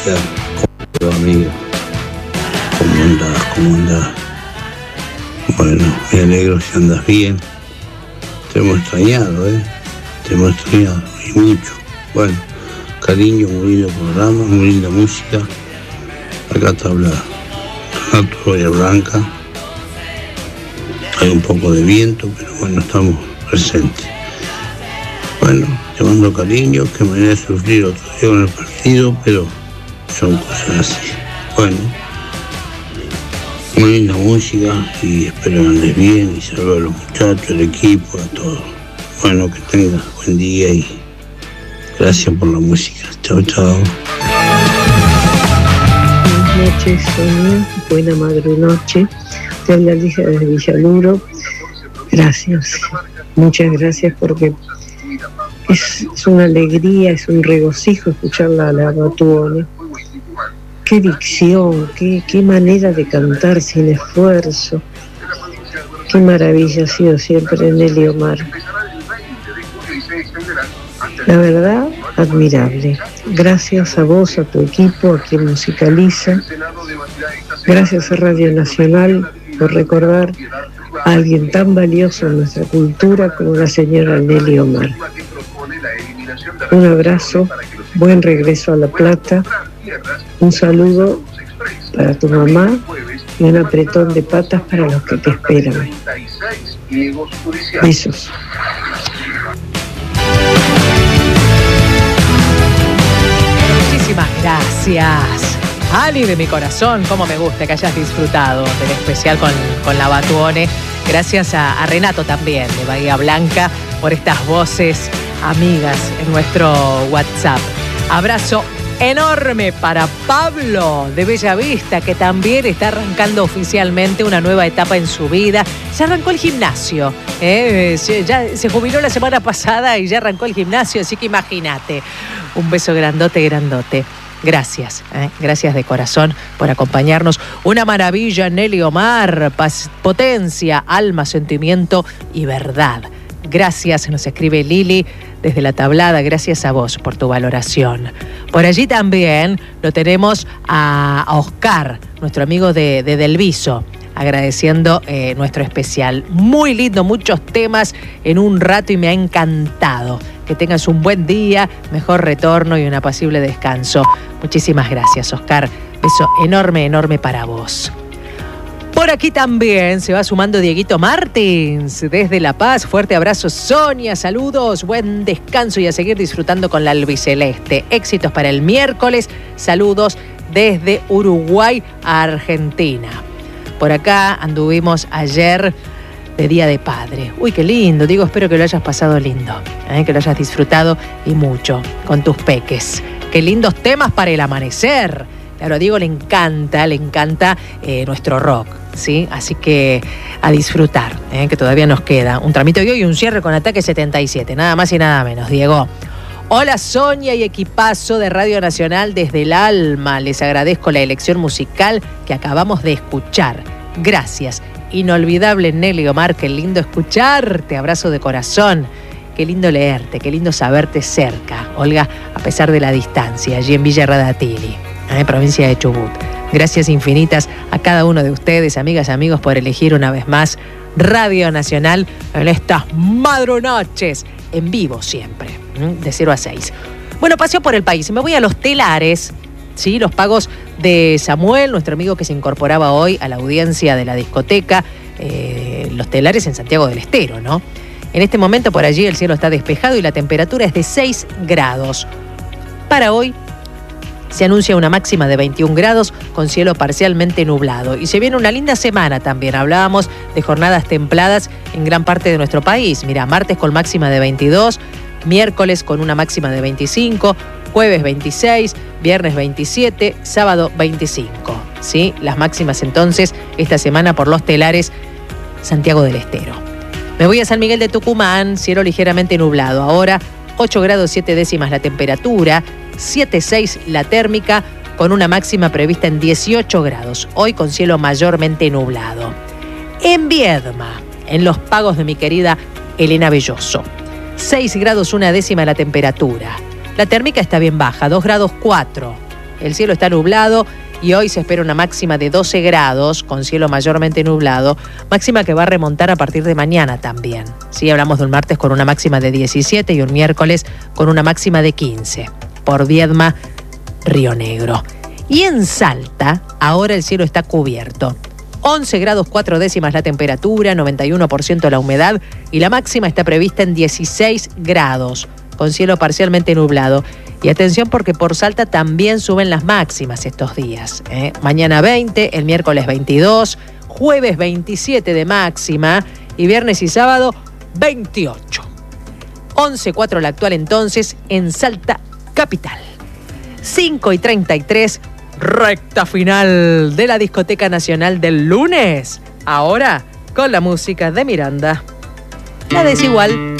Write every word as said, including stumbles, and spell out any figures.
especial. ¿Cómo va, amigo? ¿Cómo andás? ¿Cómo andás? Bueno, me alegro si andas bien. Te hemos extrañado, ¿eh? Te hemos extrañado, y mucho. Bueno, cariño, muy lindo programa, muy linda música. Acá te habla Renato Bahía Blanca. Hay un poco de viento, pero bueno, estamos presentes. Bueno, te mando cariño, que me voy a sufrir otro día con el partido, pero son cosas así. Bueno, muy linda música y espero que andes bien y saludo a los muchachos, al equipo, a todos. Bueno, que tengas buen día y gracias por la música. Chao, chao. Buenas noches, Sonia. Buena madrunoche. Te habla Lisa desde Villaluro. Gracias. Muchas gracias porque es, es una alegría, es un regocijo escucharla a la Batuone. Qué dicción, qué, qué manera de cantar sin esfuerzo. Qué maravilla ha sido siempre Nelly Omar. La verdad, admirable. Gracias a vos, a tu equipo, a quien musicaliza. Gracias a Radio Nacional por recordar a alguien tan valioso en nuestra cultura como la señora Nelly Omar. Un abrazo, buen regreso a La Plata, un saludo para tu mamá y un apretón de patas para los que te esperan. Besos. Muchísimas gracias, Ali de mi corazón. Cómo me gusta que hayas disfrutado del especial con, con la Batuone. Gracias a, a Renato también de Bahía Blanca por estas voces amigas en nuestro WhatsApp. Abrazo enorme para Pablo de Bellavista, que también está arrancando oficialmente una nueva etapa en su vida. Ya arrancó el gimnasio, ¿eh? Ya se jubiló la semana pasada y ya arrancó el gimnasio, así que imagínate. Un beso grandote, grandote. Gracias, ¿eh? Gracias de corazón por acompañarnos. Una maravilla, Nelly Omar, paz, potencia, alma, sentimiento y verdad. Gracias, nos escribe Lili desde La Tablada. Gracias a vos por tu valoración. Por allí también lo tenemos a, a Oscar, nuestro amigo de, de Delviso, agradeciendo eh, nuestro especial. Muy lindo, muchos temas en un rato y me ha encantado. Que tengas un buen día, mejor retorno y un apacible descanso. Muchísimas gracias, Oscar. Beso enorme, enorme para vos. Por aquí también se va sumando Dieguito Martins desde La Paz. Fuerte abrazo, Sonia. Saludos, buen descanso y a seguir disfrutando con la albiceleste. Éxitos para el miércoles. Saludos desde Uruguay a Argentina. Por acá anduvimos ayer de Día de Padre. Uy, qué lindo. Digo, espero que lo hayas pasado lindo, ¿eh? Que lo hayas disfrutado y mucho con tus peques. Qué lindos temas para el amanecer. Claro, a Diego le encanta, le encanta eh, nuestro rock, ¿sí? Así que a disfrutar, ¿eh? Que todavía nos queda un tramito y hoy un cierre con Ataque setenta y siete. Nada más y nada menos, Diego. Hola, Sonia y equipazo de Radio Nacional desde el alma. Les agradezco la elección musical que acabamos de escuchar. Gracias. Inolvidable, Nelly Omar, qué lindo escucharte, abrazo de corazón, qué lindo leerte, qué lindo saberte cerca, Olga, a pesar de la distancia, allí en Villa Radatili, en provincia de Chubut. Gracias infinitas a cada uno de ustedes, amigas y amigos, por elegir una vez más Radio Nacional en estas madrunoches, en vivo siempre, de cero a seis. Bueno, paseo por el país, me voy a Los Telares. Sí, los pagos de Samuel, nuestro amigo que se incorporaba hoy a la audiencia de la discoteca eh, Los Telares en Santiago del Estero, ¿no? En este momento por allí el cielo está despejado y la temperatura es de seis grados. Para hoy se anuncia una máxima de veintiún grados con cielo parcialmente nublado. Y se viene una linda semana también. Hablábamos de jornadas templadas en gran parte de nuestro país. Mira, martes con máxima de veintidós, miércoles con una máxima de veinticinco, jueves veintiséis, viernes veintisiete, sábado veinticinco. ¿Sí? Las máximas entonces esta semana por Los Telares, Santiago del Estero. Me voy a San Miguel de Tucumán, cielo ligeramente nublado. Ahora ocho grados siete décimas la temperatura, siete coma seis la térmica, con una máxima prevista en dieciocho grados. Hoy con cielo mayormente nublado. En Viedma, en los pagos de mi querida Elena Belloso, seis grados una décima la temperatura. La térmica está bien baja, dos grados cuatro. el cielo está nublado y hoy se espera una máxima de doce grados, con cielo mayormente nublado, máxima que va a remontar a partir de mañana también. Sí, hablamos de un martes con una máxima de diecisiete y un miércoles con una máxima de quince. Por Viedma, Río Negro. Y en Salta, ahora el cielo está cubierto. once grados cuatro décimas la temperatura, noventa y uno por ciento la humedad y la máxima está prevista en dieciséis grados, con cielo parcialmente nublado. Y atención porque por Salta también suben las máximas estos días, ¿eh? Mañana veinte, el miércoles veintidós, jueves veintisiete de máxima y viernes y sábado veintiocho. once cuatro la actual entonces en Salta capital. cinco y treinta y tres, recta final de la Discoteca Nacional del lunes. Ahora con la música de Miranda. La Desigual.